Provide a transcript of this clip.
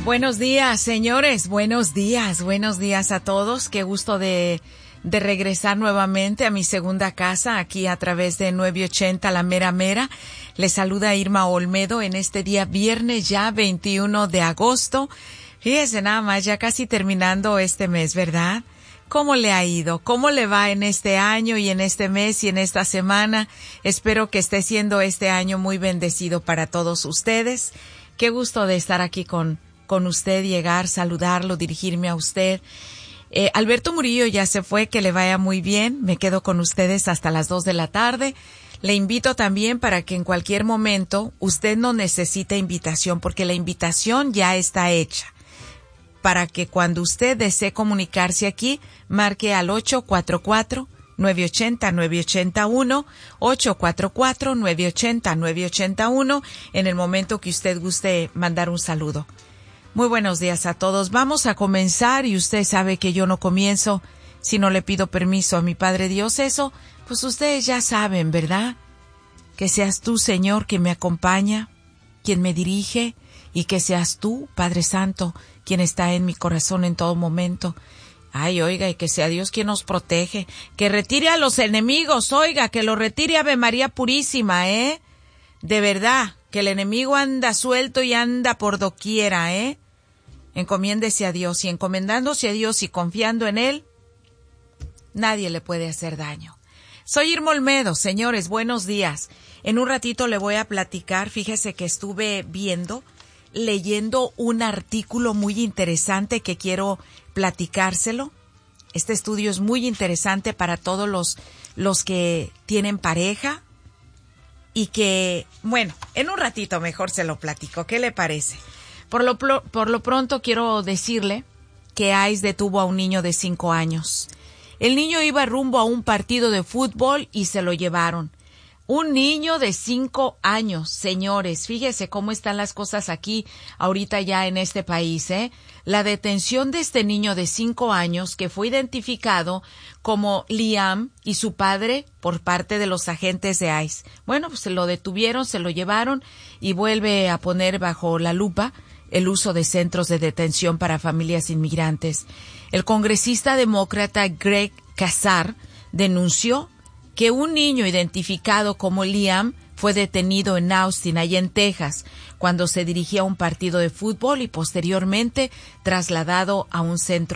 Buenos días, señores. Buenos días a todos. Qué gusto de regresar nuevamente a mi segunda casa aquí a través de 980 La Mera Mera. Les saluda Irma Olmedo en este día viernes ya 21 de agosto. Fíjese nada más, ya casi terminando este mes, ¿verdad? ¿Cómo le ha ido? ¿Cómo le va en este año y en este mes y en esta semana? Espero que esté siendo este año muy bendecido para todos ustedes. Qué gusto de estar aquí con usted, llegar, saludarlo, dirigirme a usted. Alberto Murillo ya se fue, que le vaya muy bien. Me quedo con ustedes hasta las 2 de la tarde. Le invito también para que en cualquier momento usted no necesite invitación, porque la invitación ya está hecha. Para que cuando usted desee comunicarse aquí, marque al 844-980-981, 844-980-981, en el momento que usted guste mandar un saludo. Muy buenos días a todos. Vamos a comenzar y usted sabe que yo no comienzo si no le pido permiso a mi Padre Dios. Eso, pues ustedes ya saben, ¿verdad? Que seas tú, Señor, quien me acompaña, quien me dirige, y que seas tú, Padre Santo, quien está en mi corazón en todo momento. Ay, oiga, y que sea Dios quien nos protege, que retire a los enemigos, oiga, que lo retire Ave María Purísima, De verdad, que el enemigo anda suelto y anda por doquiera, Encomiéndese a Dios, y encomendándose a Dios y confiando en Él, nadie le puede hacer daño. Soy Irma Olmedo, señores, buenos días. En un ratito le voy a platicar, fíjese que estuve leyendo un artículo muy interesante que quiero platicárselo. Este estudio es muy interesante para todos los que tienen pareja y que, bueno, en un ratito mejor se lo platico. ¿Qué le parece? Por lo pronto quiero decirle que ICE detuvo a un niño de 5 años. El niño iba rumbo a un partido de fútbol y se lo llevaron. Un niño de 5 años, señores, fíjese cómo están las cosas aquí ahorita ya en este país, La detención de este niño de 5 años que fue identificado como Liam y su padre por parte de los agentes de ICE. Bueno, pues se lo detuvieron, se lo llevaron y vuelve a poner bajo la lupa el uso de centros de detención para familias inmigrantes. El congresista demócrata Greg Casar denunció que un niño identificado como Liam fue detenido en Austin, allá en Texas, cuando se dirigía a un partido de fútbol y posteriormente trasladado a un centro